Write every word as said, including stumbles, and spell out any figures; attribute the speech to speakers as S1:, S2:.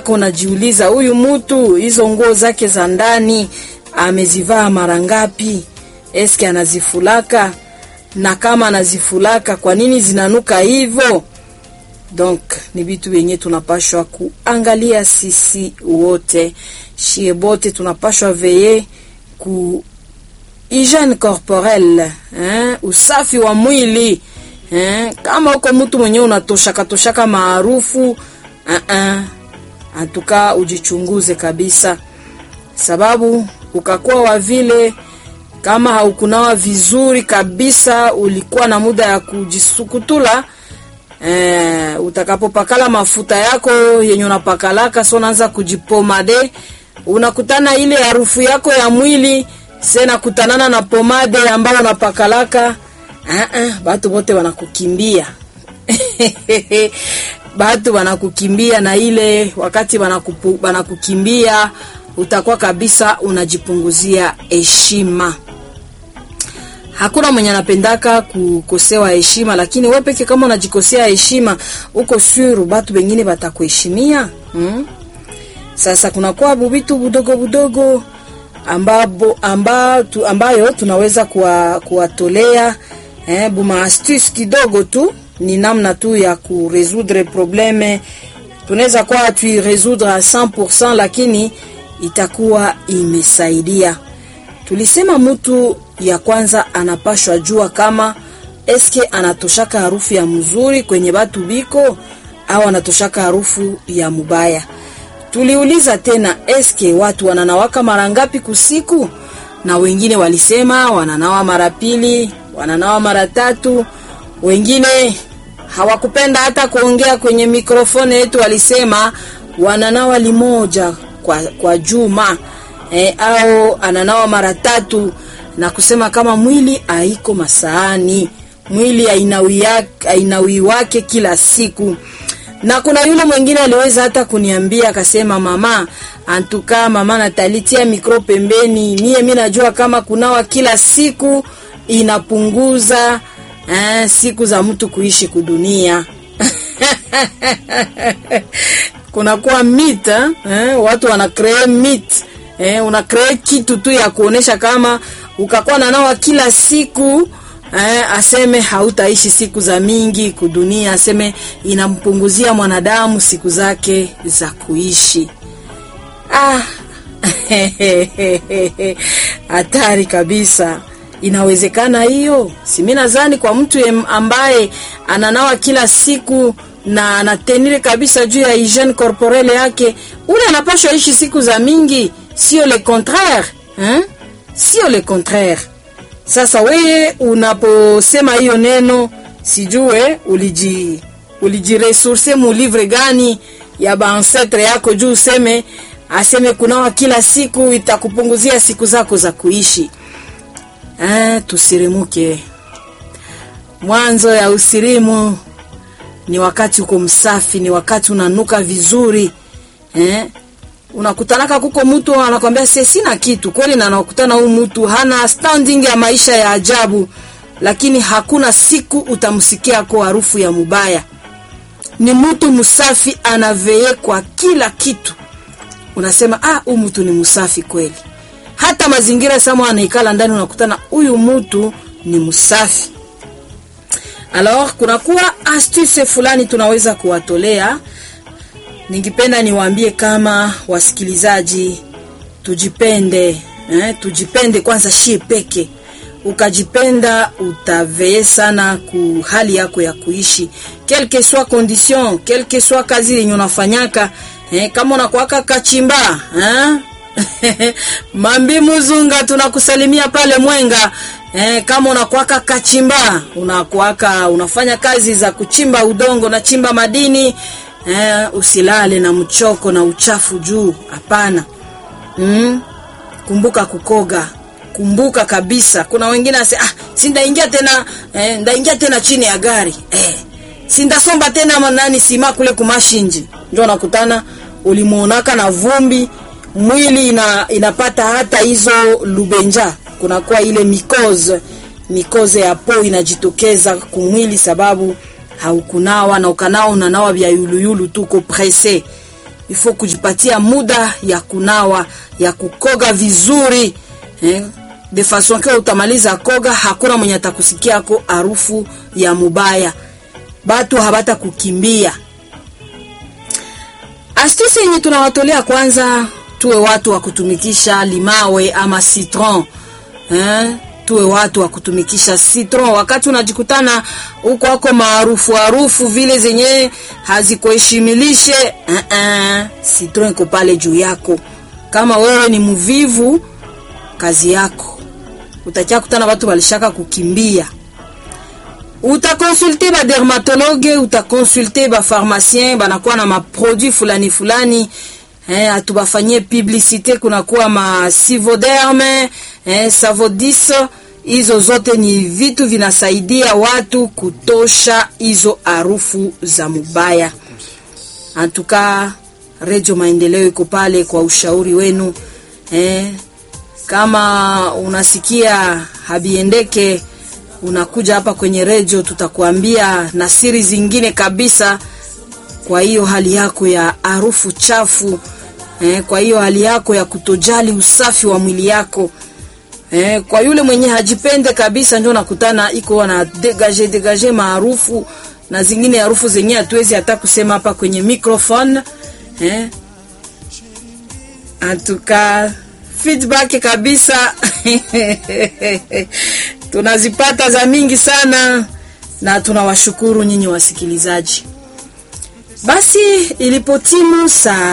S1: mpaka unajiuliza huyu mtu hizo nguo zake za ndani amezivaa mara ngapi? Eske anazifulaka? Na kama anazifulaka kwa nini zinanuka hivyo? Donc ni vitu vyenye tunapashwa kuangalia sisi wote. Shie bote tunapashwa veye ku hygiene corporelle, hein, usafi wa mwili. Eh, kama uko mtu mwenye unatoshaka toshaka maarufu, uh -uh. Antuka ujichunguze kabisa. Sababu ukakuwa wa vile kama haukunawa vizuri kabisa, ulikuwa na muda ya kujisukutula, eh, utakapopakala mafuta yako yenye unapakalaka so unaanza kujipomade, unakutana ile harufu yako ya mwili sena kutanana na pomade ambayo unapakalaka. Ah ah, batu bote wanakukimbia. Batu wanakukimbia na ile wakati wanakupu, wanakukimbia utakuwa kabisa unajipunguzia heshima. Hakuna mwenye anapendaka kukosewa heshima, lakini wewe peke kama unajikosea heshima, uko sure batu wengine batakuheshimia. Hmm? Sasa kuna kwa vitu budogo budogo ambabo amba tu, ambayo tunaweza kuwa, kuwatolea eh, buma astuce kidogo tu, ni namna tu ya ku résoudre probleme. Tunaweza kwa tu résoudre à cent pour cent, lakini itakuwa imesaidia. Tulisema mtu ya kwanza anapashwa jua kama eske anatoshaka harufu ya mzuri kwenye batu biko au anatoshaka harufu ya mubaya. Tuliuliza tena eske watu wananawaka mara ngapi kusiku, na wengine walisema wananawa mara pili, wananawa mara tatu. Wengine hawakupenda hata kuongea kwenye mikrofoni yetu, walisema wananawa limoja kwa, kwa juma e, au ananawa mara tatu, na kusema kama mwili haiko masaani, mwili hainawi wake kila siku. Na kuna yule mwingine aliweza hata kuniambia akasema, mama antuka mama natalitia mikro pembeni, mie mimi najua kama kunawa kila siku inapunguza eh, siku za mtu kuishi kudunia. Kuna kuwa mita eh, watu wana create myth eh, una create kitu tu ya kuonesha kama ukakuwa nanawa kila siku eh, aseme hautaishi siku za mingi kudunia, aseme inampunguzia mwanadamu siku zake za kuishi. Ah, hatari kabisa. Inawezekana hiyo? Si mimi nadhani kwa mtu ambaye ananawa kila siku na anatenire kabisa juu ya hygiene corporelle yake, ule anapaswa ishi siku za mingi, sio le contraire, hein? Sio le contraire. Sasa wewe unaposema hiyo neno, sijue uliji uliji resource mu livre gani ya ba ancêtre yako juu useme aseme kunawa kila siku itakupunguzia siku zako za kuishi. Eh, tusirimuke. Mwanzo ya usirimu ni wakati uko msafi, ni wakati unanuka vizuri. Eh? Unakutanaka kuko mtu anakuambia sisi sina kitu. Kweli na unakutana huyu mtu hana standing ya maisha ya ajabu, lakini hakuna siku utamsikia kwa harufu ya mubaya. Ni mtu msafi, anaveye kwa kila kitu. Unasema ah, huyu mtu ni msafi kweli. Hata mazingira sama anaikala ndani unakutana huyu mtu ni msafi. Alors kuna kuwa astuce fulani tunaweza kuwatolea. Ningependa niwaambie kama wasikilizaji, tujipende, eh, tujipende kwanza shie peke. Ukajipenda utaveye sana ku hali yako ya kuishi. Quelle que soit condition, quelle que soit kazi yenye unafanyaka, eh, kama unakuaka kachimba, eh? Mambi Muzunga tunakusalimia pale Mwenga. Eh, kama unakuaka kachimba, unakuaka unafanya kazi za kuchimba udongo na chimba madini, eh, usilale na mchoko na uchafu juu, hapana. Mm? Kumbuka kukoga. Kumbuka kabisa. Kuna wengine ase ah, sindaingia tena eh, ndaingia tena chini ya gari. Eh, sindasomba tena manani sima kule kumashinji. Ndio nakutana ulimuonaka na vumbi, mwili ina, inapata hata hizo lubenja. Kuna kwa ile mikoze, mikoze ya po inajitokeza kumwili sababu haukunawa, na ukanao unanawa vya yulu yulu tuko presse. ifo kujipatia muda ya kunawa, ya kukoga vizuri eh, de façon que utamaliza koga hakuna mwenye atakusikia ko harufu ya mubaya, batu habata kukimbia. Astuce yenye tunawatolea, kwanza tuwe watu wa kutumikisha limawe ama citron eh, tuwe watu wa kutumikisha citron wakati unajikutana huko wako maarufu harufu vile zenye hazikuheshimilishe. uh -uh. Citron iko pale juu yako. Kama wewe ni mvivu, kazi yako utakia kutana watu walishaka kukimbia. Utakonsulte ba dermatologue, utakonsulte ba pharmacien, banakuwa na maproduit fulani fulani eh, atubafanyie publicité. Kuna kuwa ma Sivoderme eh, Savodis. Hizo zote ni vitu vinasaidia watu kutosha hizo harufu za mubaya. Antuka Radio Maendeleo iko pale kwa ushauri wenu eh, kama unasikia habiendeke, unakuja hapa kwenye radio, tutakuambia na siri zingine kabisa. Kwa hiyo hali yako ya harufu chafu eh, kwa hiyo hali yako ya kutojali usafi wa mwili yako eh, kwa yule mwenye hajipende kabisa, ndio nakutana iko na dégage dégage maarufu na zingine harufu zenye hatuwezi hata kusema hapa kwenye microphone eh. Antuka feedback kabisa tunazipata za mingi sana, na tunawashukuru nyinyi wasikilizaji. Basi ilipotimu saa